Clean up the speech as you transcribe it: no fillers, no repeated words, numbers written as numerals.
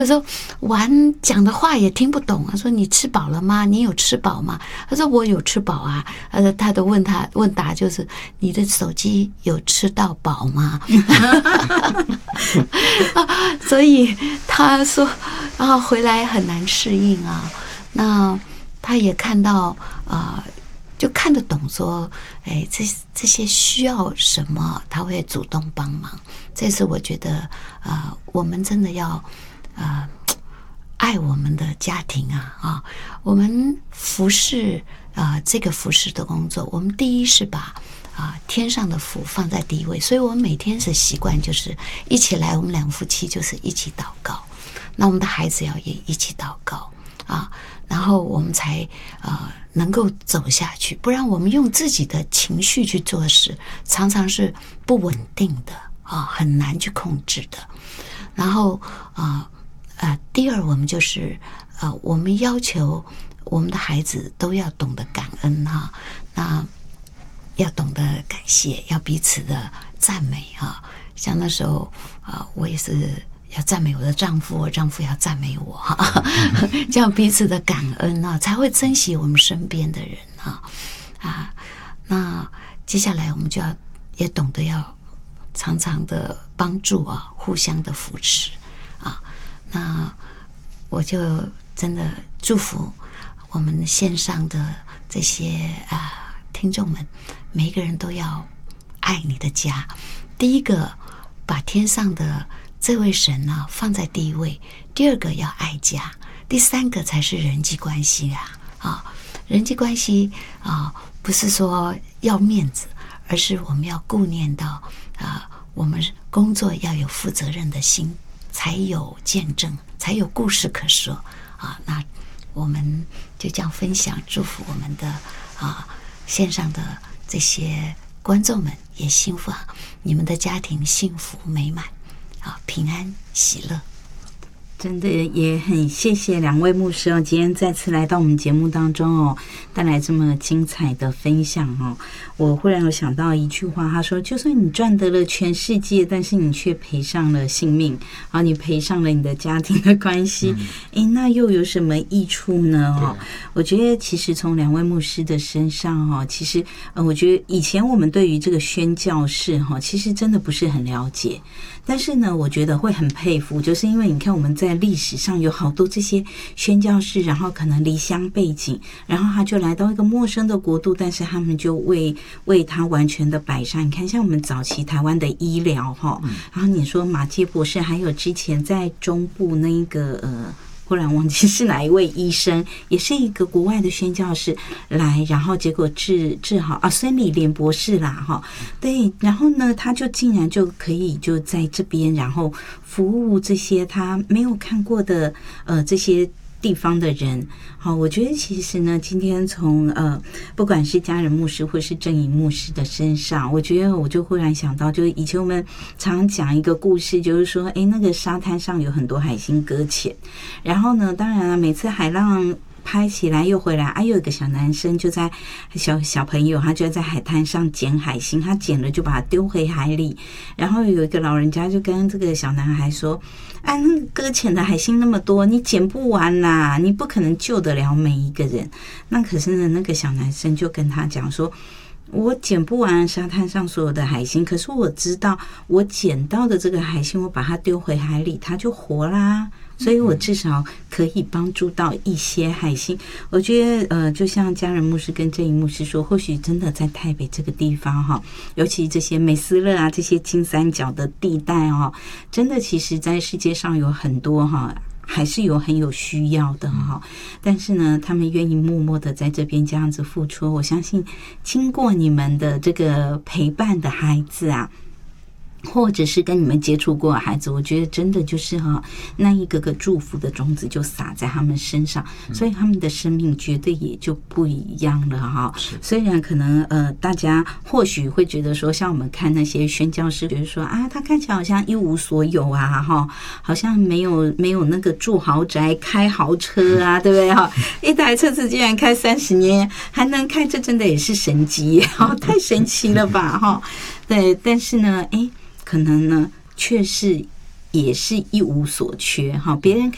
他说玩讲的话也听不懂啊，说你吃饱了吗？你有吃饱吗？他说我有吃饱啊。他的问答就是你的手机有吃到饱吗？所以他说回来很难适应啊。那他也看到就看得懂说，这些需要什么，他会主动帮忙。这是我觉得我们真的要爱我们的家庭我们服侍这个服侍的工作，我们第一是把天上的福放在第一位，所以我们每天的习惯就是一起来，我们两夫妻就是一起祷告，那我们的孩子也一起祷告然后我们才能够走下去，不然我们用自己的情绪去做事，常常是不稳定的很难去控制的。然后第二，我们就是我们要求我们的孩子都要懂得感恩那要懂得感谢，要彼此的赞美像那时候我也是要赞美我的丈夫，我丈夫要赞美我这样彼此的感恩才会珍惜我们身边的人那接下来我们就要也懂得要常常的帮助互相的扶持那我就真的祝福我们线上的这些听众们，每一个人都要爱你的家。第一个，把天上的这位神放在第一位；第二个要爱家；第三个才是人际关系人际关系不是说要面子，而是我们要顾念到我们工作要有负责任的心，才有见证，才有故事可说那我们就这样分享，祝福我们的线上的这些观众们也幸福你们的家庭幸福美满平安喜乐。 真的也很谢谢两位牧师今天再次来到我们节目当中带来这么精彩的分享我忽然有想到一句话，他说就算你赚得了全世界，但是你却赔上了性命你赔上了你的家庭的关系那又有什么益处呢我觉得其实从两位牧师的身上其实我觉得以前我们对于这个宣教士其实真的不是很了解，但是呢我觉得会很佩服，就是因为你看我们在历史上有好多这些宣教士，然后可能离乡背景，然后他就来到一个陌生的国度，但是他们就为他完全的摆上。你看像我们早期台湾的医疗然后你说马介博士，还有之前在中部那个忽然忘记是哪一位医生，也是一个国外的宣教士来，然后结果治好孙理莲博士啦对，然后呢他就竟然就可以就在这边，然后服务这些他没有看过的这些地方的人我觉得其实呢今天从不管是家人牧师或是正营牧师的身上，我觉得我就忽然想到，就是以前我们常讲一个故事，就是说那个沙滩上有很多海星搁浅，然后呢当然每次海浪拍起来又回来又有一个小男生就在小朋友，他就在海滩上捡海星，他捡了就把它丢回海里，然后有一个老人家就跟这个小男孩说那个搁浅的海星那么多，你捡不完啦，你不可能救得了每一个人。那可是呢那个小男生就跟他讲说，我捡不完沙滩上所有的海星，可是我知道我捡到的这个海星，我把它丢回海里它就活啦，所以我至少可以帮助到一些海星。我觉得就像家人牧师跟正营牧师说，或许真的在台北这个地方尤其这些美斯乐这些金三角的地带真的其实在世界上有很多还是有很有需要的但是呢他们愿意默默的在这边这样子付出，我相信经过你们的这个陪伴的孩子或者是跟你们接触过的孩子，我觉得真的就是那一个个祝福的种子就撒在他们身上，所以他们的生命绝对也就不一样了虽然可能大家或许会觉得说，像我们看那些宣教士，觉得说他看起来好像一无所有好像没有那个住豪宅开豪车对不对一台车子竟然开30年还能开，这真的也是神迹太神奇了吧对，但是呢可能呢确实也是一无所缺别人